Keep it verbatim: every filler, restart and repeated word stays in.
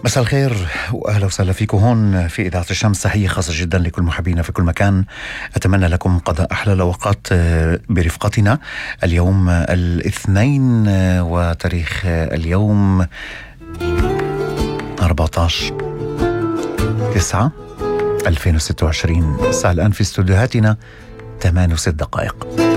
مساء الخير واهلا وسهلا فيكم هون في اذاعه الشمس. تحيه خاصه جدا لكل محبينا في كل مكان. اتمنى لكم قضاء احلى الاوقات برفقتنا. اليوم الاثنين وتاريخ اليوم أربعة عشر تسعة ألفين وستة وعشرين. الساعه الان في استوديوهاتنا ثمانية وست دقائق.